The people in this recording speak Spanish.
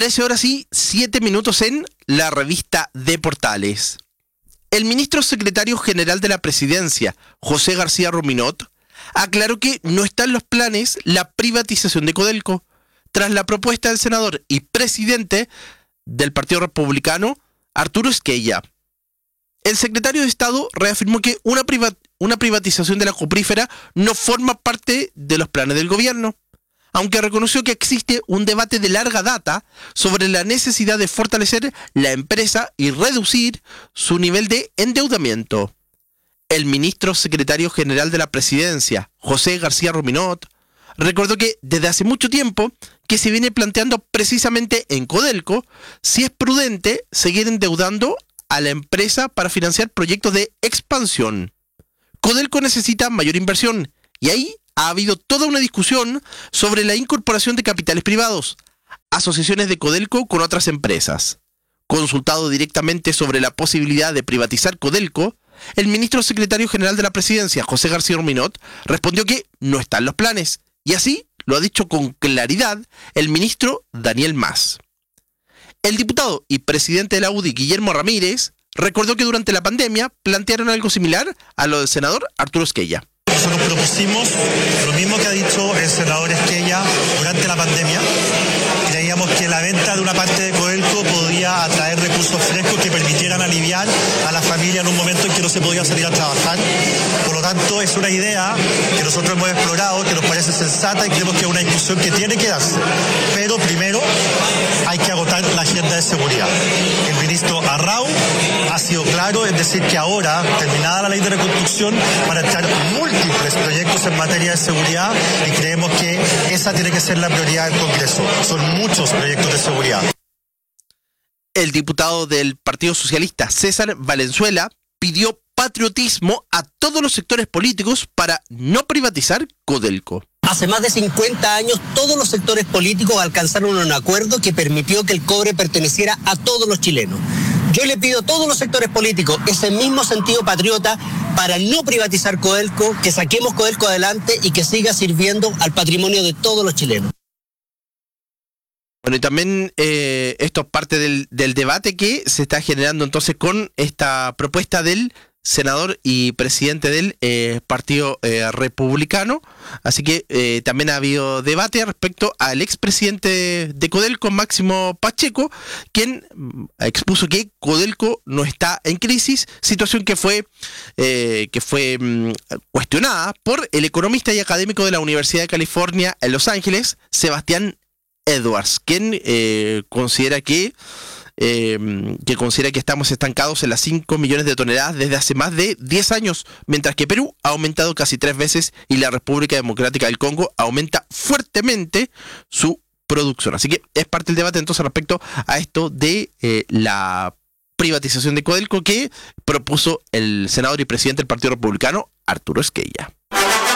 13:07 en la revista de Portales. El ministro secretario general de la Presidencia, José García Ruminot, aclaró que no está en los planes la privatización de Codelco, tras la propuesta del senador y presidente del Partido Republicano, Arturo Esquella. El secretario de Estado reafirmó que una privatización de la cuprífera no forma parte de los planes del gobierno, aunque reconoció que existe un debate de larga data sobre la necesidad de fortalecer la empresa y reducir su nivel de endeudamiento. El ministro secretario general de la Presidencia, José García Ruminot, recordó que desde hace mucho tiempo que se viene planteando precisamente en Codelco si es prudente seguir endeudando a la empresa para financiar proyectos de expansión. Codelco necesita mayor inversión y ahí ha habido toda una discusión sobre la incorporación de capitales privados, asociaciones de Codelco con otras empresas. Consultado directamente sobre la posibilidad de privatizar Codelco, el ministro secretario general de la Presidencia, José García Ruminot, respondió que no está en los planes, y así lo ha dicho con claridad el ministro Daniel Mas. El diputado y presidente de la UDI, Guillermo Ramírez, recordó que durante la pandemia plantearon algo similar a lo del senador Arturo Esquella. Nosotros propusimos lo mismo que ha dicho el senador Esquella durante la pandemia. Creíamos que la venta de una parte de Codelco podía atraer recursos frescos que permitieran aliviar a la familia en un momento en que no se podía salir a trabajar. Por lo tanto, es una idea que nosotros hemos explorado, que nos parece sensata y creemos que es una discusión que tiene que darse. Pero primero hay que agotar la agenda de seguridad. El ministro Arrau ha sido claro en decir que ahora, terminada la ley de reconstrucción, van a entrar múltiples proyectos en materia de seguridad y creemos que esa tiene que ser la prioridad del Congreso. Son muchos proyectos de seguridad. El diputado del Partido Socialista, César Valenzuela, pidió patriotismo a todos los sectores políticos para no privatizar Codelco. Hace más de 50 años todos los sectores políticos alcanzaron un acuerdo que permitió que el cobre perteneciera a todos los chilenos. Yo le pido a todos los sectores políticos ese mismo sentido patriota para no privatizar Codelco, que saquemos Codelco adelante y que siga sirviendo al patrimonio de todos los chilenos. Bueno, y también esto es parte del debate que se está generando entonces con esta propuesta del senador y presidente del Partido Republicano. Así que también ha habido debate respecto al expresidente de Codelco, Máximo Pacheco, quien expuso que Codelco no está en crisis, situación que fue cuestionada por el economista y académico de la Universidad de California en Los Ángeles, Sebastián Edwards, quien considera que estamos estancados en las 5 millones de toneladas desde hace más de 10 años, mientras que Perú ha aumentado casi 3 veces y la República Democrática del Congo aumenta fuertemente su producción. Así que es parte del debate entonces respecto a esto de la privatización de Codelco que propuso el senador y presidente del Partido Republicano, Arturo Esquella.